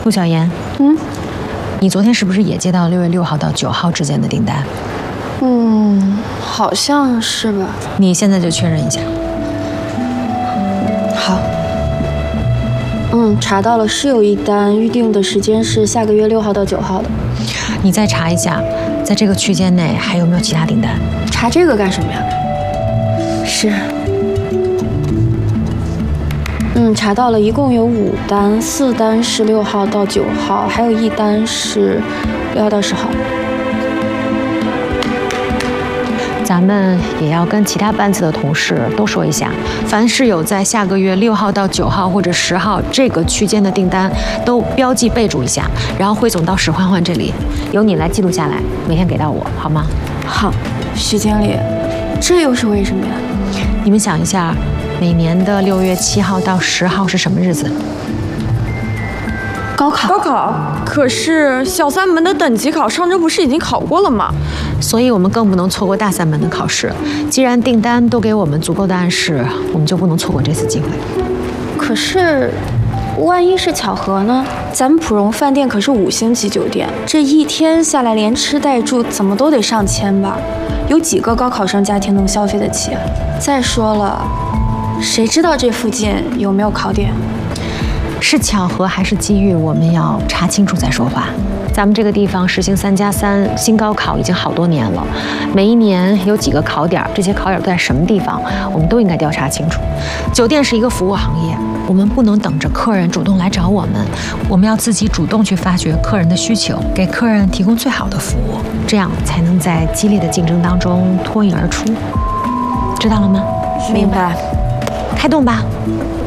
陆小妍，你昨天是不是也接到6月6号到9号之间的订单？ 好像是吧。 你现在就确认一下。 好。查到了，是有一单，预定的时间是下个月6号到9号的。 你再查一下，在这个区间内还有没有其他订单？ 查这个干什么呀？是。查到了，一共有5单，4单是6号到9号，还有1单是6号到10号。 咱们也要跟其他班次的同事都说一下，凡是有在下个月6号到9号或者10号这个区间的订单，都标记备注一下，然后汇总到史欢欢这里，由你来记录下来，每天给到我，好吗？ 好，徐经理，这又是为什么呀？ 你们想一下，每年的6月7号到10号是什么日子？ 高考。 高考？可是小3门的等级考上周不是已经考过了吗？ 所以我们更不能错过大3门的考试。既然订单都给我们足够的暗示，我们就不能错过这次机会。 可是，万一是巧合呢？咱们普荣饭店可是5星级酒店，这一天下来连吃带住怎么都得上千吧？有几个高考生家庭能消费得起啊？再说了，谁知道这附近有没有考点？ 是巧合还是机遇，我们要查清楚再说话。咱们这个地方实行3+3新高考已经好多年了，每一年有几个考点，这些考点都在什么地方，我们都应该调查清楚。酒店是一个服务行业，我们不能等着客人主动来找我们，我们要自己主动去发掘客人的需求，给客人提供最好的服务，这样才能在激烈的竞争当中脱颖而出。知道了吗？ 明白。 开动吧。